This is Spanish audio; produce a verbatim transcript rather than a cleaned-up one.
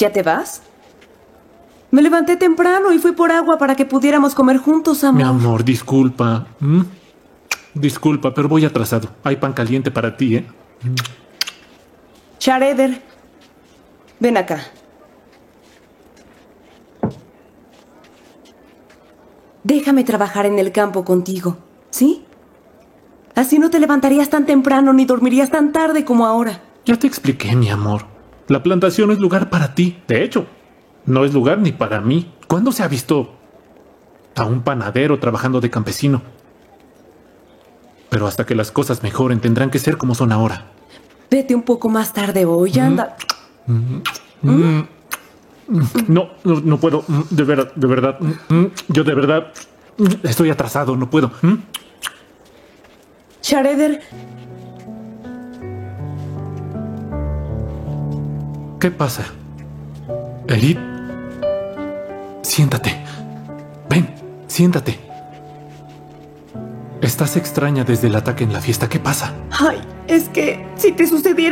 ¿Ya te vas? Me levanté temprano y fui por agua para que pudiéramos comer juntos, amor. Mi amor, disculpa. ¿Mm? Disculpa, pero voy atrasado. Hay pan caliente para ti, ¿eh? Shredder, ven acá. Déjame trabajar en el campo contigo, ¿sí? Así no te levantarías tan temprano ni dormirías tan tarde como ahora. Ya te expliqué, mi amor. La plantación es lugar para ti. De hecho, no es lugar ni para mí. ¿Cuándo se ha visto a un panadero trabajando de campesino? Pero hasta que las cosas mejoren, tendrán que ser como son ahora. Vete un poco más tarde hoy, anda. Mm, mm, mm, no, no, no puedo. Mm, De verdad, de verdad. Mm, mm, Yo de verdad mm, estoy atrasado, no puedo. Mm. Shredder, ¿Qué pasa? Edith, siéntate. Ven, siéntate. Estás extraña desde el ataque en la fiesta. ¿Qué pasa? ay, es que si te sucediera